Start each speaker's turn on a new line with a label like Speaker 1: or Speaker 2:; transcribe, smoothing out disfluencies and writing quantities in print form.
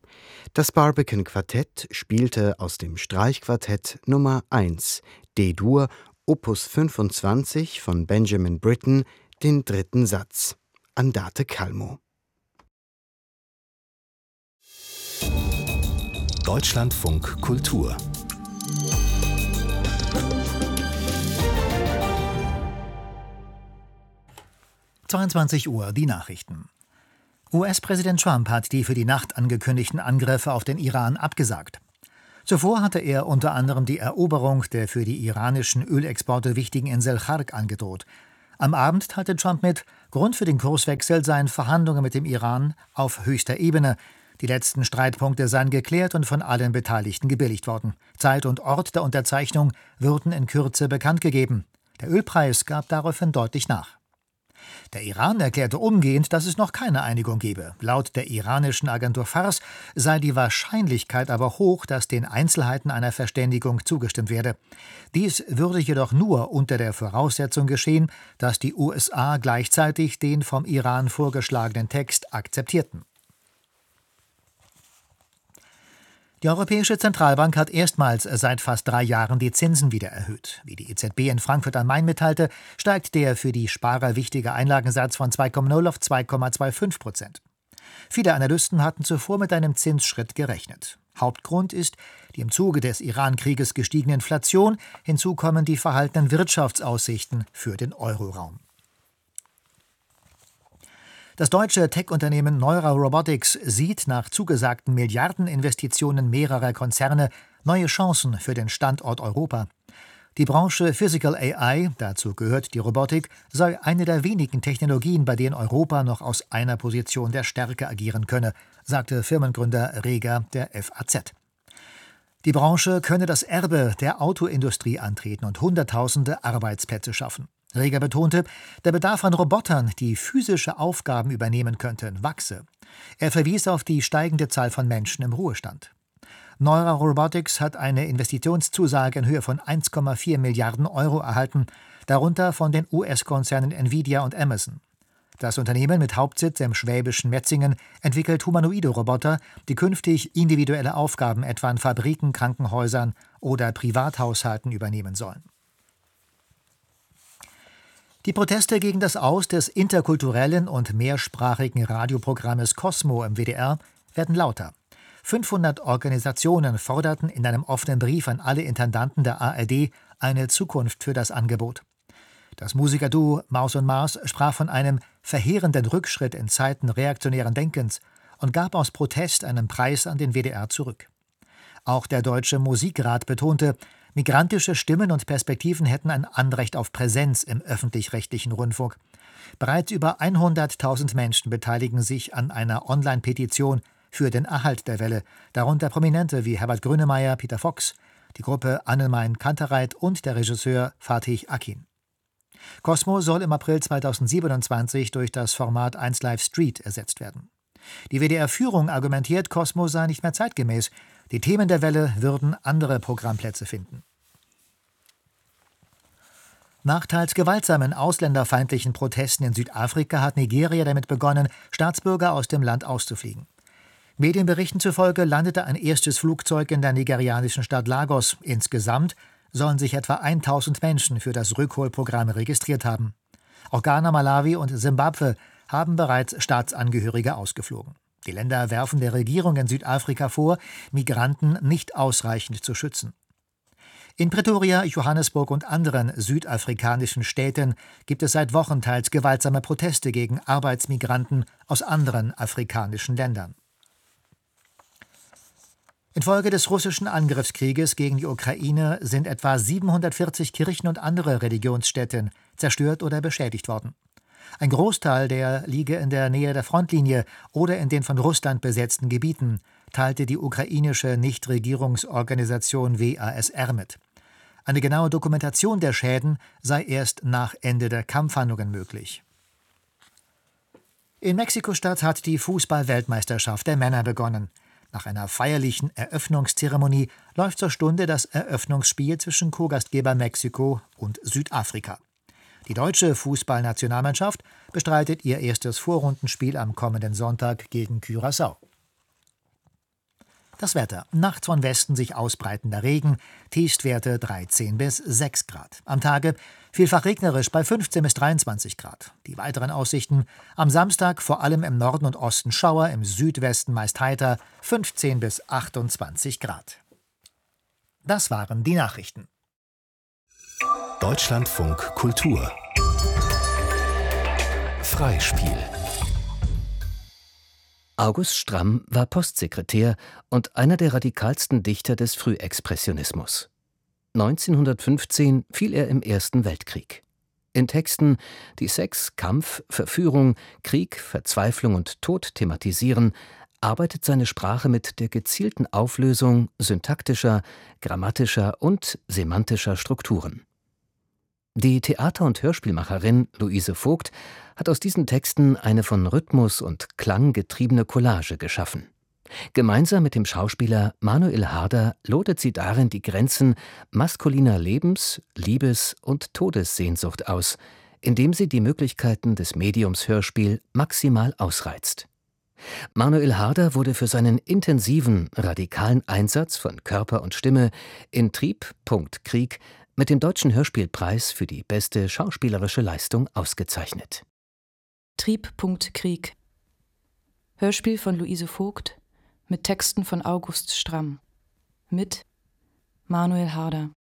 Speaker 1: Das Barbican-Quartett spielte aus dem Streichquartett Nummer 1 D-Dur Opus 25 von Benjamin Britten den 3. Satz Andante calmo.
Speaker 2: Deutschlandfunk Kultur
Speaker 3: 22 Uhr, die Nachrichten. US-Präsident Trump hat die für die Nacht angekündigten Angriffe auf den Iran abgesagt. Zuvor hatte er unter anderem die Eroberung der für die iranischen Ölexporte wichtigen Insel Chark angedroht. Am Abend teilte Trump mit, Grund für den Kurswechsel seien Verhandlungen mit dem Iran auf höchster Ebene. Die letzten Streitpunkte seien geklärt und von allen Beteiligten gebilligt worden. Zeit und Ort der Unterzeichnung würden in Kürze bekannt gegeben. Der Ölpreis gab daraufhin deutlich nach. Der Iran erklärte umgehend, dass es noch keine Einigung gebe. Laut der iranischen Agentur Fars sei die Wahrscheinlichkeit aber hoch, dass den Einzelheiten einer Verständigung zugestimmt werde. Dies würde jedoch nur unter der Voraussetzung geschehen, dass die USA gleichzeitig den vom Iran vorgeschlagenen Text akzeptierten. Die Europäische Zentralbank hat erstmals seit fast 3 Jahren die Zinsen wieder erhöht. Wie die EZB in Frankfurt am Main mitteilte, steigt der für die Sparer wichtige Einlagensatz von 2,0 auf 2,25%. Viele Analysten hatten zuvor mit einem Zinsschritt gerechnet. Hauptgrund ist die im Zuge des Iran-Krieges gestiegene Inflation, hinzu kommen die verhaltenen Wirtschaftsaussichten für den Euroraum. Das deutsche Tech-Unternehmen Neura Robotics sieht nach zugesagten Milliardeninvestitionen mehrerer Konzerne neue Chancen für den Standort Europa. Die Branche Physical AI, dazu gehört die Robotik, sei eine der wenigen Technologien, bei denen Europa noch aus einer Position der Stärke agieren könne, sagte Firmengründer Reger der FAZ. Die Branche könne das Erbe der Autoindustrie antreten und Hunderttausende Arbeitsplätze schaffen. Reger betonte, der Bedarf an Robotern, die physische Aufgaben übernehmen könnten, wachse. Er verwies auf die steigende Zahl von Menschen im Ruhestand. Neura Robotics hat eine Investitionszusage in Höhe von 1,4 Milliarden Euro erhalten, darunter von den US-Konzernen Nvidia und Amazon. Das Unternehmen mit Hauptsitz im schwäbischen Metzingen entwickelt humanoide Roboter, die künftig individuelle Aufgaben etwa in Fabriken, Krankenhäusern oder Privathaushalten übernehmen sollen. Die Proteste gegen das Aus des interkulturellen und mehrsprachigen Radioprogrammes Cosmo im WDR werden lauter. 500 Organisationen forderten in einem offenen Brief an alle Intendanten der ARD eine Zukunft für das Angebot. Das Musikerduo Maus und Mars sprach von einem verheerenden Rückschritt in Zeiten reaktionären Denkens und gab aus Protest einen Preis an den WDR zurück. Auch der Deutsche Musikrat betonte, migrantische Stimmen und Perspektiven hätten ein Anrecht auf Präsenz im öffentlich-rechtlichen Rundfunk. Bereits über 100.000 Menschen beteiligen sich an einer Online-Petition für den Erhalt der Welle, darunter Prominente wie Herbert Grönemeyer, Peter Fox, die Gruppe Annelmein Kantereit und der Regisseur Fatih Akin. Cosmo soll im April 2027 durch das Format 1 Live Street ersetzt werden. Die WDR-Führung argumentiert, Cosmo sei nicht mehr zeitgemäß. Die Themen der Welle würden andere Programmplätze finden. Nach teils gewaltsamen ausländerfeindlichen Protesten in Südafrika hat Nigeria damit begonnen, Staatsbürger aus dem Land auszufliegen. Medienberichten zufolge landete ein erstes Flugzeug in der nigerianischen Stadt Lagos. Insgesamt sollen sich etwa 1000 Menschen für das Rückholprogramm registriert haben. Auch Ghana, Malawi und Simbabwe haben bereits Staatsangehörige ausgeflogen. Die Länder werfen der Regierung in Südafrika vor, Migranten nicht ausreichend zu schützen. In Pretoria, Johannesburg und anderen südafrikanischen Städten gibt es seit Wochen teils gewaltsame Proteste gegen Arbeitsmigranten aus anderen afrikanischen Ländern. Infolge des russischen Angriffskrieges gegen die Ukraine sind etwa 740 Kirchen und andere Religionsstätten zerstört oder beschädigt worden. Ein Großteil der liege in der Nähe der Frontlinie oder in den von Russland besetzten Gebieten, teilte die ukrainische Nichtregierungsorganisation WASR mit. Eine genaue Dokumentation der Schäden sei erst nach Ende der Kampfhandlungen möglich. In Mexiko-Stadt hat die Fußball-Weltmeisterschaft der Männer begonnen. Nach einer feierlichen Eröffnungszeremonie läuft zur Stunde das Eröffnungsspiel zwischen Co-Gastgeber Mexiko und Südafrika. Die deutsche Fußballnationalmannschaft bestreitet ihr erstes Vorrundenspiel am kommenden Sonntag gegen Curaçao. Das Wetter. Nachts von Westen sich ausbreitender Regen, Tiefstwerte 13 bis 6 Grad. Am Tage vielfach regnerisch bei 15 bis 23 Grad. Die weiteren Aussichten: am Samstag vor allem im Norden und Osten Schauer, im Südwesten meist heiter, 15 bis 28 Grad. Das waren die Nachrichten.
Speaker 2: Deutschlandfunk Kultur Freispiel.
Speaker 4: August Stramm war Postsekretär und einer der radikalsten Dichter des Frühexpressionismus. 1915 fiel er im Ersten Weltkrieg. In Texten, die Sex, Kampf, Verführung, Krieg, Verzweiflung und Tod thematisieren, arbeitet seine Sprache mit der gezielten Auflösung syntaktischer, grammatischer und semantischer Strukturen. Die Theater- und Hörspielmacherin Luise Vogt hat aus diesen Texten eine von Rhythmus und Klang getriebene Collage geschaffen. Gemeinsam mit dem Schauspieler Manuel Harder lotet sie darin die Grenzen maskuliner Lebens-, Liebes- und Todessehnsucht aus, indem sie die Möglichkeiten des Mediums Hörspiel maximal ausreizt. Manuel Harder wurde für seinen intensiven, radikalen Einsatz von Körper und Stimme in Trieb.Krieg mit dem Deutschen Hörspielpreis für die beste schauspielerische Leistung ausgezeichnet.
Speaker 5: Trieb.Krieg. Hörspiel von Luise Vogt mit Texten von August Stramm. Mit Manuel Harder.